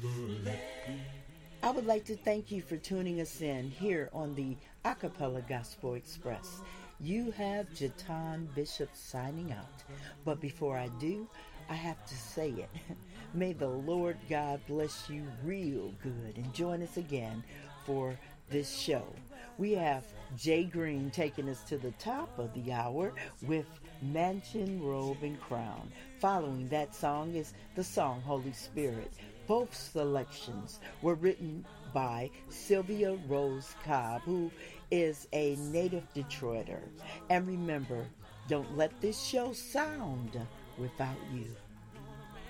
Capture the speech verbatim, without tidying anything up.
I would like to thank you for tuning us in here on the Acapella Gospel Express. You have Jatan Bishop signing out. But before I do, I have to say it. May the Lord God bless you real good and join us again for this show. We have Jay Green taking us to the top of the hour with Mansion, Robe, and Crown. Following that song is the song Holy Spirit. Both selections were written by Sylvia Rose Cobb, who is a native Detroiter. And remember, don't let this show sound without you.